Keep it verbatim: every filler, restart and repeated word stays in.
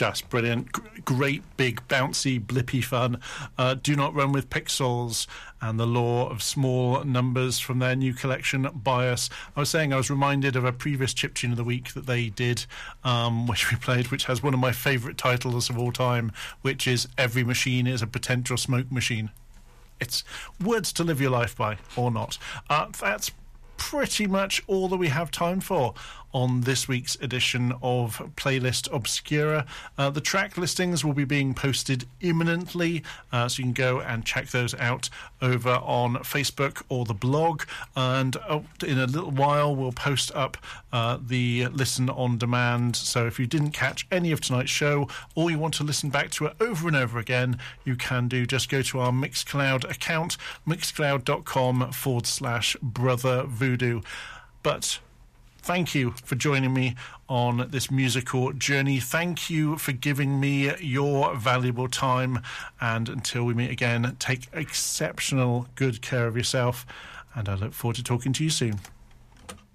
just brilliant. G- great, big, bouncy, blippy fun. Uh, Do Not Run With Pixels and The Law of Small Numbers from their new collection, Bias. I was saying I was reminded of a previous chiptune of the week that they did, um, which we played, which has one of my favourite titles of all time, which is Every Machine is a Potential Smoke Machine. It's words to live your life by, or not. Uh, that's pretty much all that we have time for on this week's edition of Playlist Obscura. Uh, the track listings will be being posted imminently, uh, so you can go and check those out over on Facebook or the blog. And uh, in a little while, we'll post up uh, the Listen on Demand. So if you didn't catch any of tonight's show, or you want to listen back to it over and over again, you can do. Just go to our Mixcloud account, mixcloud.com forward slash Brother Voodoo. But thank you for joining me on this musical journey. Thank you for giving me your valuable time. And until we meet again, take exceptional good care of yourself. And I look forward to talking to you soon.